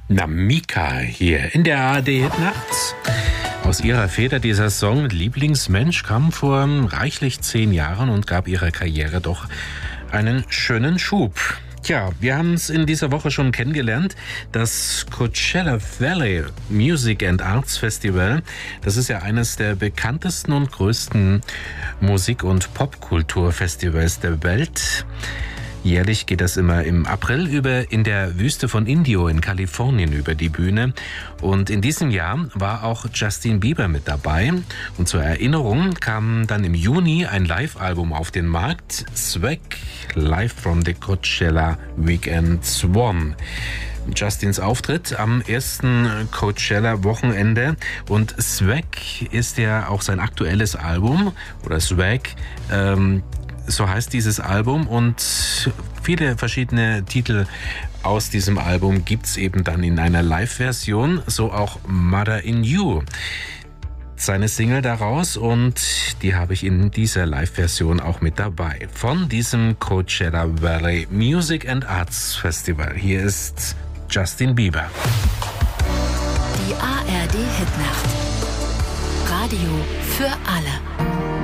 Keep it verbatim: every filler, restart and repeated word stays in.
Na, Mika hier in der A R D Nachts. Aus ihrer Feder dieser Song Lieblingsmensch kam vor reichlich zehn Jahren und gab ihrer Karriere doch einen schönen Schub. Tja, wir haben es in dieser Woche schon kennengelernt. Das Coachella Valley Music and Arts Festival, das ist ja eines der bekanntesten und größten Musik- und Popkulturfestivals der Welt. Jährlich geht das immer im April über in der Wüste von Indio in Kalifornien über die Bühne. Und in diesem Jahr war auch Justin Bieber mit dabei. Und zur Erinnerung kam dann im Juni ein Live-Album auf den Markt, Swag, Live from the Coachella Weekend One. Justins Auftritt am ersten Coachella-Wochenende, und Swag ist ja auch sein aktuelles Album, oder Swag, ähm, so heißt dieses Album, und viele verschiedene Titel aus diesem Album gibt's eben dann in einer Live-Version, so auch Mother in You, seine Single daraus, und die habe ich in dieser Live-Version auch mit dabei. Von diesem Coachella Valley Music and Arts Festival. Hier ist Justin Bieber. Die A R D Hitnacht. Radio für alle.